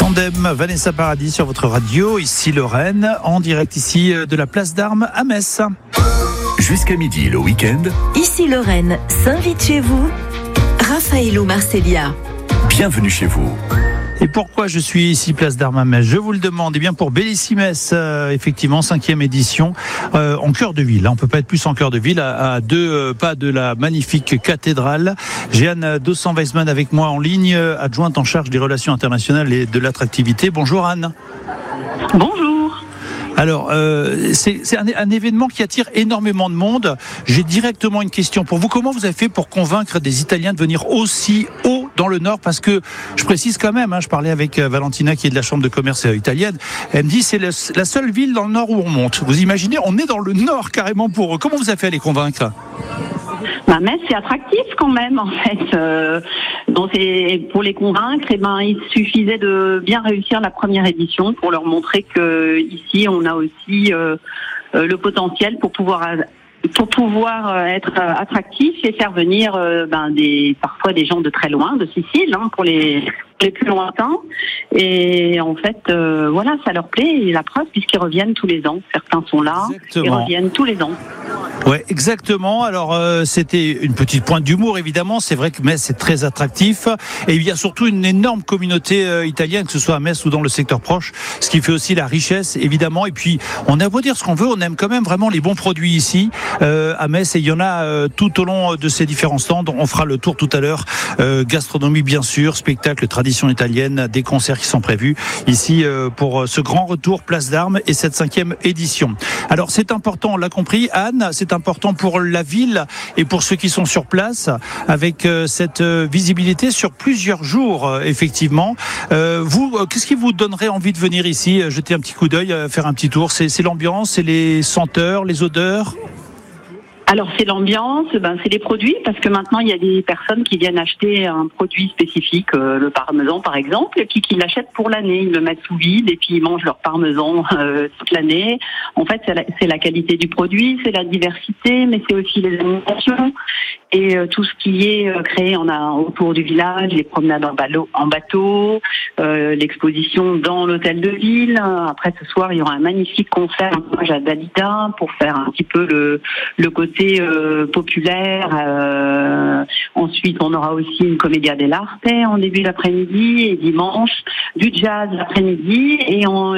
Tandem, Vanessa Paradis sur votre radio, ici Lorraine, en direct ici de la place d'Armes à Metz. Jusqu'à midi le week-end. Ici Lorraine s'invite chez vous, Raphaël Marcelia. Bienvenue chez vous. Et pourquoi je suis ici place d'Armes à Metz? Je vous le demande. Eh bien pour Bellissi-Metz, effectivement, 5e édition, en cœur de ville. On peut pas être plus en cœur de ville, à 2 pas de la magnifique cathédrale. J'ai Anne Dossan-Weisman avec moi en ligne, adjointe en charge des relations internationales et de l'attractivité. Bonjour Anne. Bonjour. Alors, c'est un événement qui attire énormément de monde. J'ai directement une question pour vous. Comment vous avez fait pour convaincre des Italiens de venir aussi haut dans le Nord? Parce que, je précise quand même, je parlais avec Valentina qui est de la Chambre de commerce italienne. Elle me dit c'est la seule ville dans le Nord où on monte. Vous imaginez, on est dans le Nord carrément pour eux. Comment vous avez fait à les convaincre? Metz, c'est attractif quand même, en fait. Donc, pour les convaincre, il suffisait de bien réussir la première édition pour leur montrer que ici, on a aussi le potentiel pour pouvoir être attractif et faire venir parfois des gens de très loin, de Sicile, pour les plus lointains. Et en fait, ça leur plaît. Et la preuve, puisqu'ils reviennent tous les ans. Certains sont là, ils reviennent tous les ans. Ouais, exactement. Alors, c'était une petite pointe d'humour, évidemment. C'est vrai que Metz est très attractif. Et il y a surtout une énorme communauté italienne, que ce soit à Metz ou dans le secteur proche, ce qui fait aussi la richesse, évidemment. Et puis, on a beau dire ce qu'on veut, on aime quand même vraiment les bons produits ici, à Metz. Et il y en a tout au long de ces différents stands. On fera le tour tout à l'heure. Gastronomie, bien sûr, spectacle, tradition italienne, des concerts qui sont prévus ici pour ce grand retour Place d'Armes et cette 5e édition. Alors, c'est important, on l'a compris, Anne, c'est important pour la ville et pour ceux qui sont sur place avec cette visibilité sur plusieurs jours, effectivement. Vous, qu'est-ce qui vous donnerait envie de venir ici, jeter un petit coup d'œil, faire un petit tour? C'est l'ambiance, c'est les senteurs, les odeurs? Alors c'est l'ambiance, c'est les produits, parce que maintenant il y a des personnes qui viennent acheter un produit spécifique, le parmesan par exemple, et puis qui l'achètent pour l'année. Ils le mettent sous vide et puis ils mangent leur parmesan toute l'année. En fait, c'est la qualité du produit, c'est la diversité, mais c'est aussi les animations et tout ce qui est créé autour du village, les promenades en bateau, l'exposition dans l'hôtel de ville. Après ce soir, il y aura un magnifique concert à Dalida pour faire un petit peu le côté populaire. Ensuite, on aura aussi une commedia dell'arte en début d'après-midi et dimanche du jazz l'après-midi et en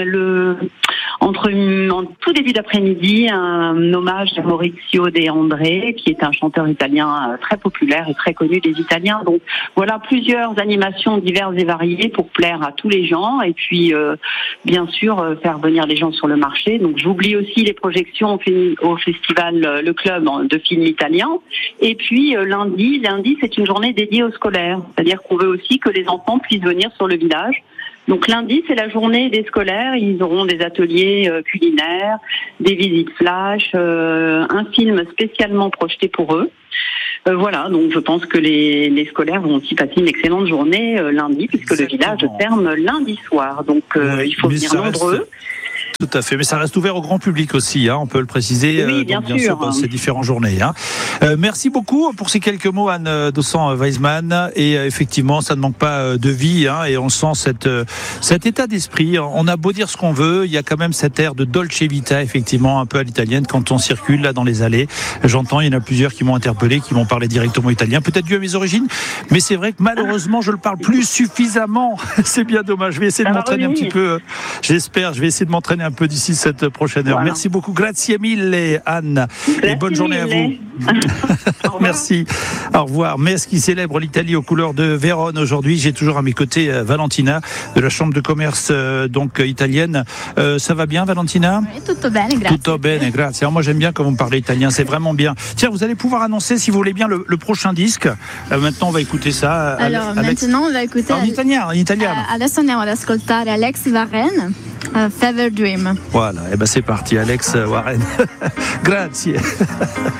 tout début d'après-midi un hommage à Maurizio De André qui est un chanteur italien très populaire et très connu des Italiens. Donc voilà plusieurs animations diverses et variées pour plaire à tous les gens et puis bien sûr faire venir les gens sur le marché. Donc j'oublie aussi les projections au festival Le Club de films italiens. Et puis lundi c'est une journée dédiée aux scolaires. C'est-à-dire qu'on veut aussi que les enfants puissent venir sur le village. Donc lundi, c'est la journée des scolaires. Ils auront des ateliers culinaires, des visites flash, un film spécialement projeté pour eux. Voilà, donc je pense que les scolaires vont aussi passer une excellente journée lundi, puisque Exactement. Le village ferme lundi soir. Donc il faut venir nombreux. Tout à fait, mais ça reste ouvert au grand public aussi, on peut le préciser. Oui, bien sûr. Dans ces différentes journées. Merci beaucoup pour ces quelques mots, Anne Dossan-Weisman. Et effectivement, ça ne manque pas de vie, et on sent cet état d'esprit. On a beau dire ce qu'on veut, il y a quand même cet air de dolce vita, effectivement, un peu à l'italienne quand on circule là dans les allées. J'entends, il y en a plusieurs qui m'ont interpellé, qui m'ont parlé directement italien, peut-être dû à mes origines, mais c'est vrai que malheureusement, je le parle plus suffisamment. C'est bien dommage. Je vais essayer de m'entraîner un petit peu. J'espère. Je vais essayer de m'entraîner un peu d'ici cette prochaine heure. Voilà. Merci beaucoup. Grazie mille, Anne. Et bonne journée à vous. Merci. Au revoir. Metz qui célèbre l'Italie aux couleurs de Vérone aujourd'hui. J'ai toujours à mes côtés Valentina de la Chambre de commerce italienne. Ça va bien, Valentina? Oui, tutto bene, grazie. Tutto bene, grazie. Alors, moi, j'aime bien quand vous me parlez italien. C'est vraiment bien. Tiens, vous allez pouvoir annoncer, si vous voulez bien, le prochain disque. Maintenant, on va écouter ça. Maintenant, on va écouter en italien. Adesso andiamo ad ascoltare Alex Warren, Fever Dream. Voilà, et c'est parti, Alex Warren. Grazie.